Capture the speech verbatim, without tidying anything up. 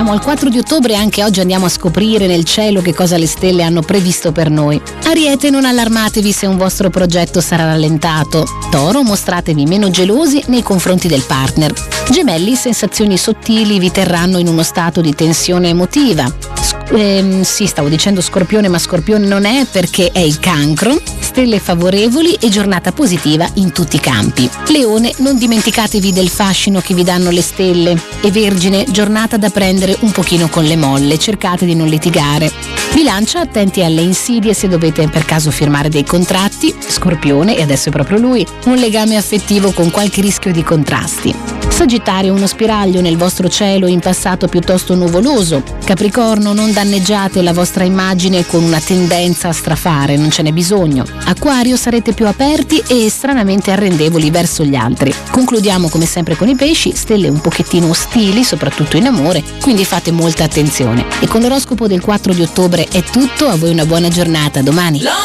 Al quattro di ottobre anche oggi andiamo a scoprire nel cielo che cosa le stelle hanno previsto per noi. Ariete, non allarmatevi se un vostro progetto sarà rallentato. Toro, mostratevi meno gelosi nei confronti del partner. Gemelli, sensazioni sottili vi terranno in uno stato di tensione emotiva. Sc- ehm, sì, stavo dicendo Scorpione, ma Scorpione non è, perché è il Cancro. Stelle favorevoli e giornata positiva in tutti i campi. Leone, non dimenticatevi del fascino che vi danno le stelle. E Vergine, giornata da prendere un pochino con le molle, cercate di non litigare. Bilancia, attenti alle insidie se dovete per caso firmare dei contratti. Scorpione, e adesso è proprio lui, un legame affettivo con qualche rischio di contrasti. Sagittario, uno spiraglio nel vostro cielo in passato piuttosto nuvoloso. Capricorno, non danneggiate la vostra immagine con una tendenza a strafare, non ce n'è bisogno. Acquario, sarete più aperti e stranamente arrendevoli verso gli altri. Concludiamo come sempre con i pesci, stelle un pochettino ostili, soprattutto in amore, quindi fate molta attenzione. E con l'oroscopo del quattro di ottobre è tutto, a voi una buona giornata, domani.